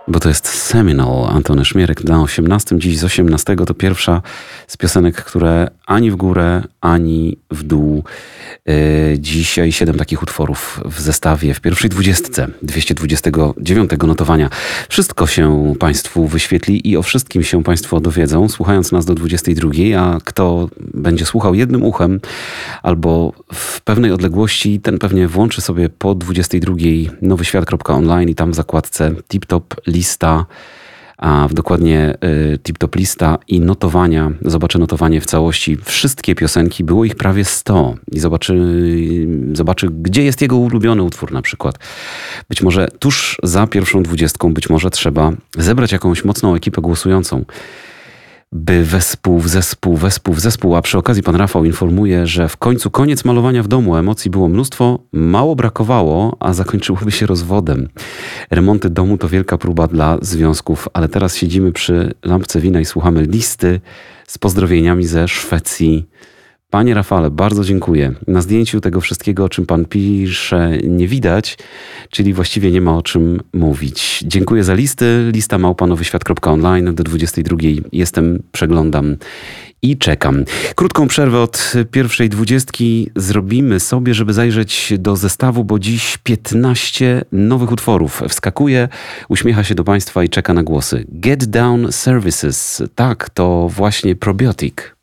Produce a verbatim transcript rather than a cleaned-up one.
Bo to jest Seminole, Antony Szmierek na osiemnastym, dziś z osiemnastego. To pierwsza z piosenek, które ani w górę, ani w dół. Yy, dzisiaj siedem takich utworów w zestawie, w pierwszej dwudziestce, dwieście dwudziestego dziewiątego notowania. Wszystko się Państwu wyświetli i o wszystkim się Państwo dowiedzą, słuchając nas do dwudziestej drugiej, a kto będzie słuchał jednym uchem albo w pewnej odległości, ten pewnie włączy sobie po dwudziestej drugiej nowyświat kropka online i tam w zakładce tip-top lista, a dokładnie y, tip-top lista i notowania. Zobaczy notowanie w całości. Wszystkie piosenki, było ich prawie sto i zobaczy, zobaczy, gdzie jest jego ulubiony utwór na przykład. Być może tuż za pierwszą dwudziestką, być może trzeba zebrać jakąś mocną ekipę głosującą, by wespół w zespół, wespół w zespół. A przy okazji pan Rafał informuje, że w końcu koniec malowania w domu. Emocji było mnóstwo, mało brakowało, a zakończyłoby się rozwodem. Remonty domu to wielka próba dla związków, ale teraz siedzimy przy lampce wina i słuchamy listy z pozdrowieniami ze Szwecji. Panie Rafale, bardzo dziękuję. Na zdjęciu tego wszystkiego, o czym pan pisze, nie widać, czyli właściwie nie ma o czym mówić. Dziękuję za listy. Lista małpa nowyświat kropka online do dwudziestej drugiej. Jestem, przeglądam i czekam. Krótką przerwę od pierwszej dwudziestki zrobimy sobie, żeby zajrzeć do zestawu, bo dziś piętnaście nowych utworów. Wskakuje, uśmiecha się do Państwa i czeka na głosy. Get Down Services. Tak, to właśnie Probiotic.